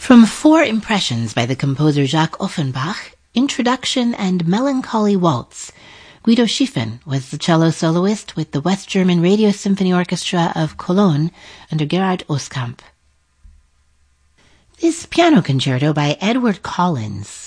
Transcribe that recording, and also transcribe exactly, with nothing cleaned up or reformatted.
From Four Impressions by the composer Jacques Offenbach, Introduction and Melancholy Waltz, Guido Schiefen was the cello soloist with the West German Radio Symphony Orchestra of Cologne under Gerhard Oskamp. This piano concerto by Edward Collins